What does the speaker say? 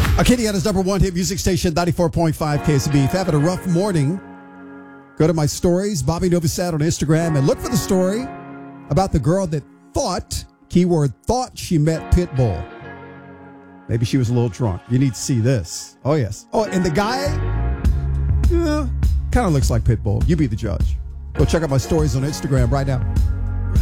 Acadiana's number one hit music station, 94.5 KSB. If you're having a rough morning, go to my stories, Bobby Novosad on Instagram, and look for the story about the girl that thought, keyword thought, she met Pitbull. Maybe she was a little drunk. You need to see this. Oh, yes. Oh, and the guy, kind of looks like Pitbull. You be the judge. Go check out my stories on Instagram right now.